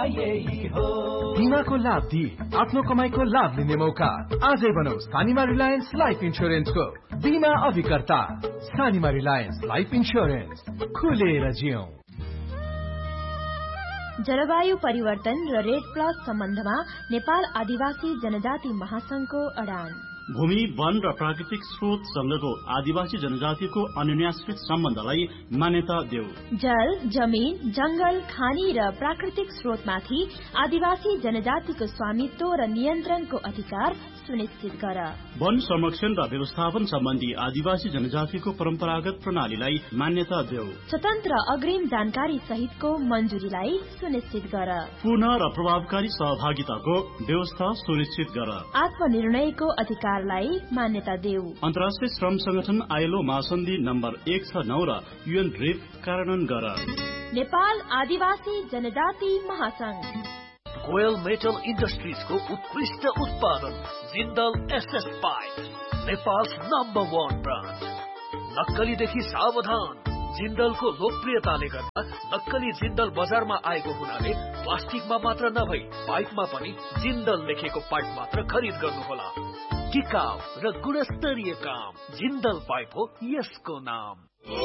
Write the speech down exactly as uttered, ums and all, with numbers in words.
यही हो। बिमाको लाभ दिए आफ्नो कमाईको लाभ लिने मौका। आजै बनाऊ सानीमा रिलायन्स लाइफ इन्स्योरेन्सको बिमा अभिकर्ता। सानीमा रिलायन्स लाइफ इन्स्योरेन्स, खुलेर जियौं। जलवायु परिवर्तन र रेड प्लस सम्बन्धमा नेपाल आदिवासी जनजाति महासंघको अडान। भूमि, वन र प्राकृतिक स्रोत सँगको आदिवासी जनजातिको अन्योन्याश्रित सम्बन्धलाई मान्यता देऊ। जल, जमीन, जंगल, खानी र प्राकृतिक स्रोतमाथि आदिवासी जनजातिको स्वामित्व र नियन्त्रणको अधिकार सुनिश्चित गर। वन संरक्षण र व्यवस्थापन सम्बन्धी आदिवासी जनजातिको परम्परागत प्रणालीलाई मान्यता देऊ। स्वतन्त्र अग्रिम जानकारी सहितको मञ्जुरीलाई सुनिश्चित गर। पूर्ण र प्रभावकारी सहभागिताको व्यवस्था सुनिश्चित गर। आत्मनिर्णयको अधिकारलाई मान्यता देऊ। अन्तर्राष्ट्रिय श्रम संगठन आईएलओ महासन्धि नम्बर एक छ नौ र युएन ड्रिप कार्यान्वयन गर। नेपाल आदिवासी जनजाति महासंघ। गोयल मेटल इन्डस्ट्रिजको उत्कृष्ट उत्पादन Jindal SS pipe, Nepal's number one brand. नक्कलीदेखि सावधान। जिन्दलको लोकप्रियताले गर्दा नक्कली जिन्दल बजारमा आएको हुनाले प्लास्टिकमा मात्र नभई पाइपमा पनि जिन्दल लेखेको पाइप मात्र खरिद गर्नुहोला। टिकाउ र गुणस्तरीय काम, जिन्दल पाइप हो यसको नाम।